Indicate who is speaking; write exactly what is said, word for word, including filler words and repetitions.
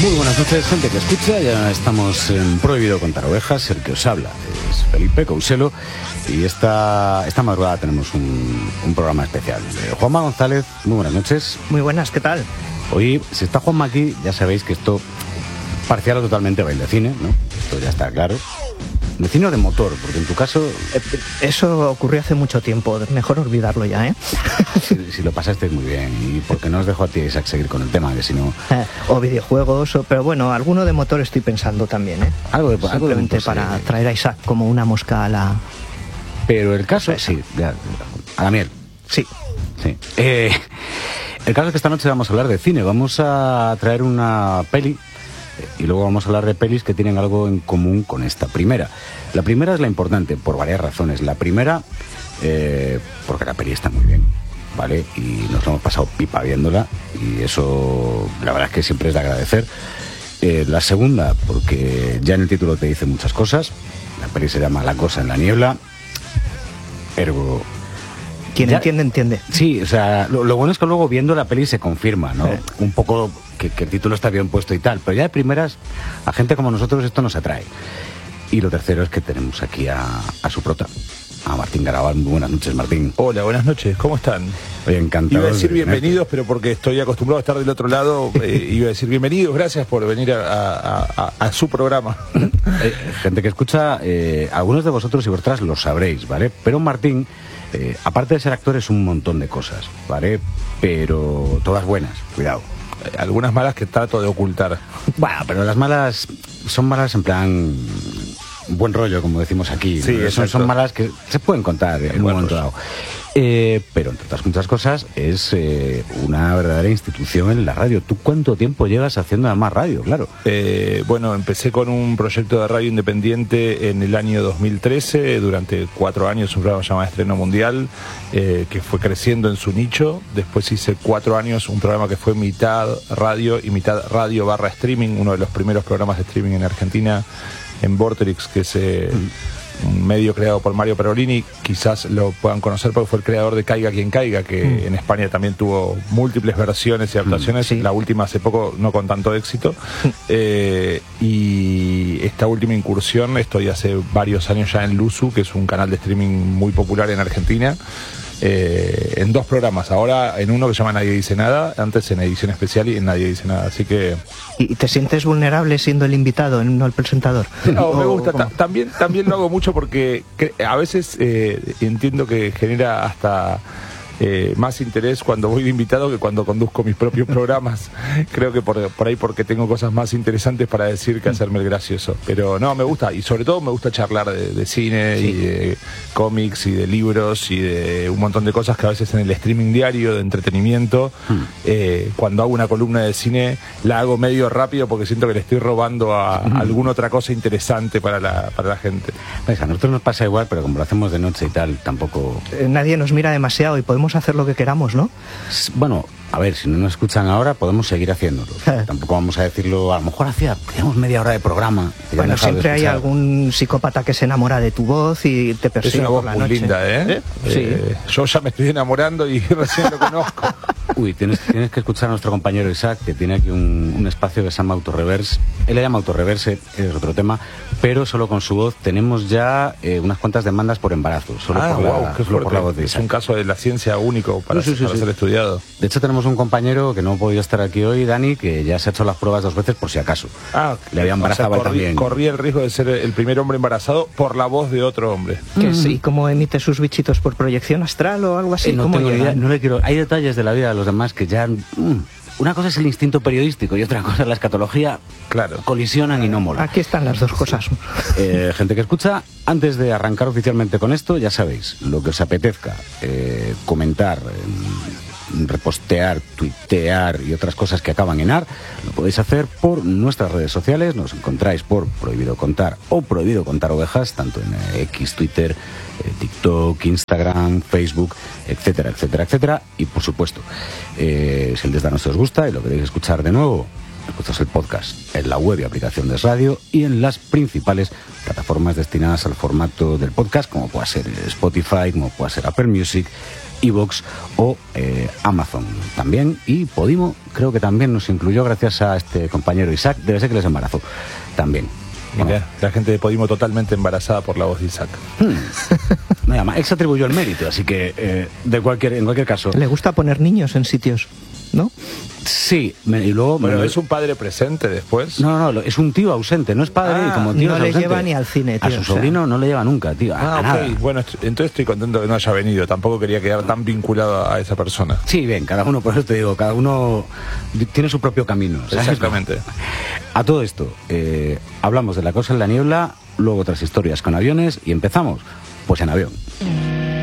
Speaker 1: Muy buenas noches, gente que escucha. Ya estamos en Prohibido Contar Ovejas. El que os habla es Felipe Couselo. Y esta, esta madrugada tenemos un, un programa especial. Eh, Juanma González, muy buenas noches.
Speaker 2: Muy buenas, ¿qué tal?
Speaker 1: Hoy, si está Juanma aquí, ya sabéis que esto parcial o totalmente va a ir de cine, ¿no? Esto ya está claro. De cine o de motor, porque en tu caso...
Speaker 2: Eso ocurrió hace mucho tiempo, mejor olvidarlo ya, ¿eh?
Speaker 1: Si, si lo pasaste muy bien, y porque no os dejo a ti, Isaac, seguir con el tema, que si no...
Speaker 2: Eh, o videojuegos, o, pero bueno, alguno de motor estoy pensando también, ¿eh?
Speaker 1: Algo de,
Speaker 2: Simplemente
Speaker 1: algo de motor,
Speaker 2: para
Speaker 1: sí.
Speaker 2: traer a Isaac como una mosca a la...
Speaker 1: Pero el caso...
Speaker 2: Eso.
Speaker 1: Sí, ya, a la miel.
Speaker 2: Sí.
Speaker 1: Sí. Eh, el caso es que esta noche vamos a hablar de cine, vamos a traer una peli... Y luego vamos a hablar de pelis que tienen algo en común con esta primera. La primera es la importante, por varias razones. La primera, eh, porque la peli está muy bien, ¿vale? Y nos lo hemos pasado pipa viéndola, y eso, la verdad es que siempre es de agradecer. Eh, la segunda, porque ya en el título te dice muchas cosas. La peli se llama La cosa en la niebla. Ergo...
Speaker 2: Quien
Speaker 1: Ya,
Speaker 2: entiende, entiende.
Speaker 1: Sí, o sea, lo, lo bueno es que luego viendo la peli se confirma, ¿no?
Speaker 2: Eh.
Speaker 1: Un poco que, que el título está bien puesto y tal, pero ya de primeras, a gente como nosotros esto nos atrae. Y lo tercero es que tenemos aquí a, a su prota, a Martín Garabal. Muy buenas noches, Martín.
Speaker 3: Hola, buenas noches, ¿cómo están?
Speaker 1: Oye, encantado.
Speaker 3: Iba a decir
Speaker 1: de tenerte.
Speaker 3: bienvenidos, pero porque estoy acostumbrado a estar del otro lado, eh, iba a decir bienvenidos, gracias por venir a, a- a- a su programa.
Speaker 1: Eh, gente que escucha, eh, algunos de vosotros y vosotras lo sabréis, ¿vale? Pero Martín, eh, aparte de ser actor, es un montón de cosas, ¿vale? Pero todas buenas, cuidado.
Speaker 3: Eh, Algunas malas que trato de ocultar.
Speaker 1: Bueno, pero las malas son malas en plan buen rollo, como decimos aquí.
Speaker 3: Sí,
Speaker 1: ¿no? son,
Speaker 3: exacto.
Speaker 1: son malas que se pueden contar en un
Speaker 3: buen
Speaker 1: momento
Speaker 3: rollo.
Speaker 1: dado. Eh, pero entre otras muchas cosas es eh, una verdadera institución en la radio. ¿Tú cuánto tiempo llevas haciendo además radio? Claro.
Speaker 3: Eh, bueno, empecé con un proyecto de radio independiente en el año dos mil trece, durante cuatro años, un programa llamado Estreno Mundial, eh, que fue creciendo en su nicho. Después hice cuatro años un programa que fue mitad radio y mitad radio barra streaming, uno de los primeros programas de streaming en Argentina, en Vorterix, que es eh, un medio creado por Mario Perolini. Quizás lo puedan conocer porque fue el creador de Caiga Quien Caiga, que
Speaker 2: Mm.
Speaker 3: en España también tuvo múltiples versiones y adaptaciones,
Speaker 2: sí.
Speaker 3: la última hace poco no con tanto éxito. Eh, y esta última incursión, estoy hace varios años ya en Luzu, que es un canal de streaming muy popular en Argentina, eh, en dos programas, ahora en uno que se llama Nadie Dice Nada, antes en edición especial y en Nadie Dice Nada, así que...
Speaker 2: ¿Y te sientes vulnerable siendo el invitado, no el presentador?
Speaker 3: No, me
Speaker 2: O-
Speaker 3: gusta.
Speaker 2: ¿cómo?
Speaker 3: Ta- También, también lo hago mucho porque cre- a veces eh, entiendo que genera hasta eh, más interés cuando voy de invitado que cuando conduzco mis propios programas. Creo que por, por ahí porque tengo cosas más interesantes para decir que hacerme el gracioso. Pero no, me gusta. Y sobre todo me gusta charlar de, de cine
Speaker 2: Sí.
Speaker 3: y de cómics y de libros y de un montón de cosas que a veces en el streaming diario de entretenimiento, eh, cuando hago una columna de cine, la hago medio rápido porque siento que le estoy robando a alguna otra cosa interesante para la, para la gente.
Speaker 1: Pues a nosotros nos pasa igual, pero como lo hacemos de noche y tal, tampoco...
Speaker 2: Eh, Nadie nos mira demasiado y podemos hacer lo que queramos, ¿no?
Speaker 1: S- Bueno, a ver, si no nos escuchan ahora, podemos seguir haciéndolo. Tampoco vamos a decirlo, a lo mejor hacía, teníamos media hora de programa. que ya
Speaker 2: Bueno,
Speaker 1: han dejado de
Speaker 2: siempre hay
Speaker 1: escuchar.
Speaker 2: algún psicópata que se enamora de tu voz y te
Speaker 3: Es
Speaker 2: persigue
Speaker 3: una
Speaker 2: por
Speaker 3: voz
Speaker 2: la
Speaker 3: muy
Speaker 2: noche.
Speaker 3: linda, ¿eh?
Speaker 2: Sí.
Speaker 3: Eh, Yo ya me estoy enamorando y recién lo conozco.
Speaker 1: Uy, tienes, tienes que escuchar a nuestro compañero Isaac, que tiene aquí un, un espacio que se llama Autoreverse. Él le llama Autoreverse, es otro tema, pero solo con su voz tenemos ya eh, unas cuantas demandas por embarazo, solo,
Speaker 3: Ah,
Speaker 1: por, la,
Speaker 3: wow, qué
Speaker 1: solo por la voz
Speaker 3: fuerte.
Speaker 1: de
Speaker 3: Es
Speaker 1: Isaac.
Speaker 3: un caso de la ciencia único para,
Speaker 1: Sí, sí, sí,
Speaker 3: para
Speaker 1: sí.
Speaker 3: ser estudiado.
Speaker 1: De hecho, tenemos un compañero que no ha podido estar aquí hoy, Dani, que ya se ha hecho las pruebas dos veces por si acaso.
Speaker 3: Ah,
Speaker 1: Le había
Speaker 3: o
Speaker 1: embarazado
Speaker 3: sea,
Speaker 1: a él
Speaker 3: corrí,
Speaker 1: también.
Speaker 3: corría el riesgo de ser el primer hombre embarazado por la voz de otro hombre.
Speaker 2: Que sí, ¿cómo emite sus bichitos por proyección astral o algo así?
Speaker 1: Eh, no
Speaker 2: ¿Cómo
Speaker 1: tengo ni idea,
Speaker 2: llegan?
Speaker 1: no le quiero. Hay detalles de la vida de los demás que ya... mm, una cosa es el instinto periodístico y otra cosa es la escatología.
Speaker 3: Claro.
Speaker 1: Colisionan y no mola.
Speaker 2: Aquí están las dos cosas.
Speaker 1: Eh, gente que escucha, antes de arrancar oficialmente con esto, ya sabéis, lo que os apetezca, eh, comentar, eh, repostear, tuitear y otras cosas que acaban en ar, lo podéis hacer por nuestras redes sociales. Nos encontráis por Prohibido Contar o Prohibido Contar Ovejas, tanto en eh, X, Twitter, eh, TikTok, Instagram, Facebook, etcétera, etcétera, etcétera. Y por supuesto, eh, si el desdano os gusta y lo queréis escuchar de nuevo, escuchas el podcast en la web y aplicación de radio y en las principales plataformas destinadas al formato del podcast, como pueda ser Spotify, como pueda ser Apple Music, iVoox o eh, Amazon también. Y Podimo creo que también nos incluyó gracias a este compañero Isaac, debe ser que les embarazó también.
Speaker 3: Mira, bueno, la gente de Podimo totalmente embarazada por la voz de Isaac. Hmm.
Speaker 1: No, además, él se atribuyó el mérito, así que eh, de cualquier, en cualquier caso...
Speaker 2: Le gusta poner niños en sitios, ¿no?
Speaker 1: Sí, me, y luego...
Speaker 3: Pero
Speaker 1: me...
Speaker 3: es un padre presente después.
Speaker 1: No, no, no, es un tío ausente, no es padre
Speaker 2: ah,
Speaker 1: y como tío
Speaker 2: no
Speaker 1: es
Speaker 2: le
Speaker 1: ausente.
Speaker 2: lleva ni al cine, tío.
Speaker 1: A su sobrino o sea... no le lleva nunca, tío, a,
Speaker 3: ah,
Speaker 1: a
Speaker 3: ok,
Speaker 1: nada.
Speaker 3: Bueno, entonces estoy contento que no haya venido, tampoco quería quedar tan vinculado a esa persona.
Speaker 1: Sí, bien, cada uno, por eso te digo, cada uno tiene su propio camino, ¿sabes?
Speaker 3: Exactamente.
Speaker 1: A todo esto, eh, hablamos de La cosa en la niebla, luego otras historias con aviones y empezamos, pues en avión.